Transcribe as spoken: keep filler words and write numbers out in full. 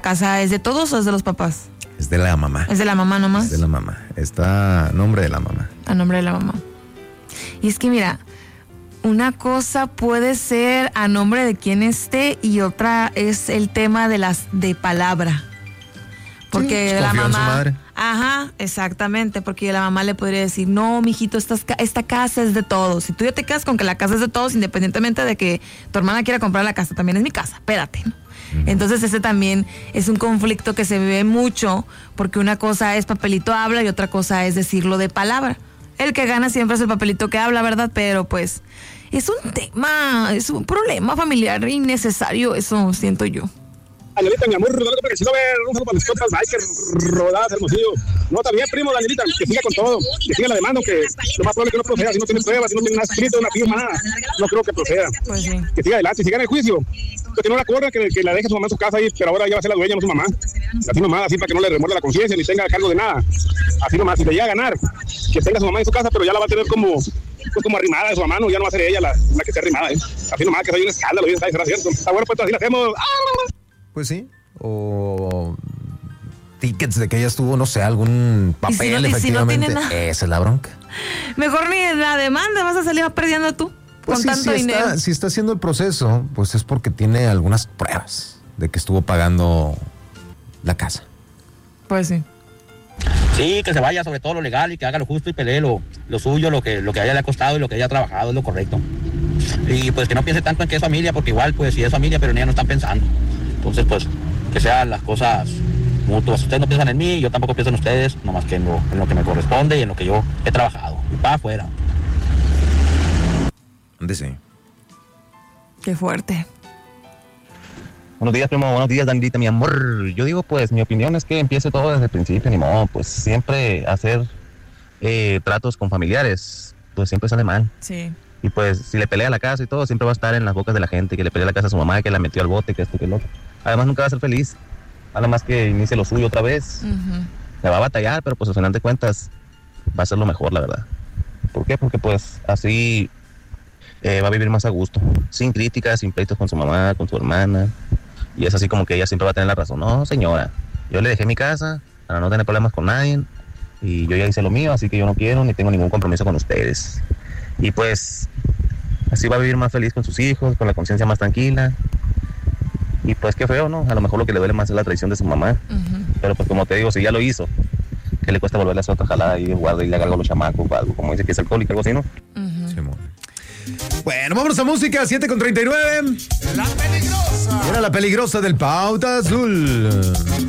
¿Casa es de todos o es de los papás? Es de la mamá. ¿Es de la mamá nomás? Es de la mamá. Está a nombre de la mamá. A nombre de la mamá. Y es que mira, una cosa puede ser a nombre de quien esté y otra es el tema de las de palabra. Porque sí, la confío en mamá... su madre. Ajá, exactamente, porque la mamá le podría decir, no, mijito, esta, esta casa es de todos. Si tú ya te quedas con que la casa es de todos, independientemente de que tu hermana quiera comprar la casa, también es mi casa, espérate, ¿no? Uh-huh. Entonces ese también es un conflicto que se vive mucho, porque una cosa es papelito habla y otra cosa es decirlo de palabra. El que gana siempre es el papelito que habla, ¿verdad? Pero pues es un tema, es un problema familiar innecesario, eso siento yo. Danielita, mi amor, que si no ver, un saludo para mis compas, bikers, rodadas, Hermosillo. No, también, primo, Danielita, que siga con todo, que siga la demanda, que lo más probable es que no proceda, si no tiene pruebas, si no tiene nada escrito, una firma, nada, no creo que proceda. Pues sí. Que siga adelante, si gana el juicio, que no la corra, que, que la deje su mamá en su casa ahí, pero ahora ya va a ser la dueña, no su mamá. Así nomás, así para que no le remuerda la conciencia ni tenga cargo de nada. Así nomás, si le llega a ganar, que tenga su mamá en su casa, pero ya la va a tener como, pues como arrimada de su mamá, no, ya no va a ser ella la, la que esté arrimada, ¿eh? Así nomás, que soy un escándalo, y será cierto. Está bueno, pues así lo hacemos. Pues sí. O tickets de que ella estuvo, no sé, algún papel, ¿Y si no, efectivamente. ¿y si no tiene Esa es la bronca. Mejor ni la demanda, vas a salir perdiendo tú pues con sí, tanto si dinero. Está, si está haciendo el proceso, pues es porque tiene algunas pruebas de que estuvo pagando la casa. Pues sí. Sí, que se vaya sobre todo lo legal y que haga lo justo y pelee lo, lo suyo, lo que, lo que a ella le ha costado y lo que ella ha trabajado es lo correcto. Y pues que no piense tanto en que es familia, porque igual pues sí es familia, pero en ella no están pensando. Entonces pues que sean las cosas mutuas. Ustedes no piensan en mí, yo tampoco pienso en ustedes, nomás que en lo, en lo que me corresponde y en lo que yo he trabajado. Y para afuera. Dice. Qué fuerte. Buenos días, primo. Buenos días, Danilita, mi amor. Yo digo, pues, mi opinión es que empiece todo desde el principio, ni modo. Pues siempre hacer eh, tratos con familiares, pues siempre sale mal. Sí. Y pues, si le pelea la casa y todo, siempre va a estar en las bocas de la gente, que le pelea la casa a su mamá, que la metió al bote, que esto, que el otro. Además, nunca va a ser feliz. Nada más que inicie lo suyo otra vez. Uh-huh. Le va a batallar, pero pues al final de cuentas va a ser lo mejor, la verdad. ¿Por qué? Porque pues así eh, va a vivir más a gusto. Sin críticas, sin pleitos con su mamá, con su hermana. Y es así como que ella siempre va a tener la razón. No, señora, yo le dejé mi casa para no tener problemas con nadie. Y yo ya hice lo mío, así que yo no quiero ni tengo ningún compromiso con ustedes. Y pues así va a vivir más feliz con sus hijos, con la conciencia más tranquila. Y pues qué feo, ¿no? A lo mejor lo que le duele más es la traición de su mamá. Uh-huh. Pero pues como te digo, si ya lo hizo, ¿qué le cuesta volverle a hacer otra jalada y guarda y le agarra a los chamacos o algo? Como dice que es alcohólico, algo así, ¿no? Uh-huh. Sí, bueno, vámonos a música, siete con treinta y nueve. La peligrosa. Era la peligrosa del Pauta Azul.